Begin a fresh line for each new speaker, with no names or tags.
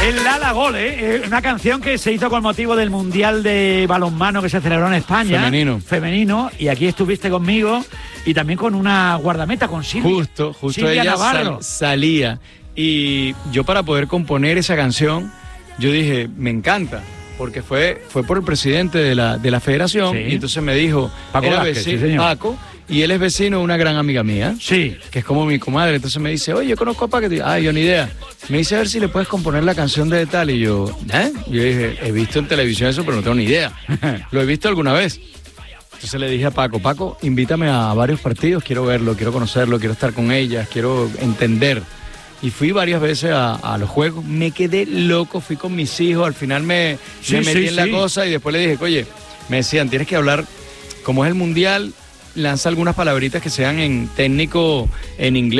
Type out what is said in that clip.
El Lala Gol, una canción que se hizo con motivo del Mundial de Balonmano que se celebró en España. Femenino. Y aquí estuviste conmigo y también con una guardameta, con Silvia.
Justo
Silvia
ella
Navarro.
salía. Y yo, para poder componer esa canción, yo dije, me encanta. Porque fue por el presidente de la federación. Sí. Y entonces me dijo,
Paco Vázquez,
vecino,
sí, señor.
Paco, y él es vecino de una gran amiga mía.
Sí.
Que es como mi comadre. Entonces me dice, oye, yo conozco a Paco. Yo ni idea. Me dice, a ver si le puedes componer la canción de tal. Y yo, Yo dije, he visto en televisión eso, pero no tengo ni idea. ¿Lo he visto alguna vez? Entonces le dije a Paco, invítame a varios partidos, quiero verlo, quiero conocerlo, quiero estar con ellas, quiero entender. Y fui varias veces a los juegos, me quedé loco, fui con mis hijos, al final me metí en la cosa y después le dije, oye, me decían, tienes que hablar, como es el Mundial, lanza algunas palabritas que sean en técnico, en inglés.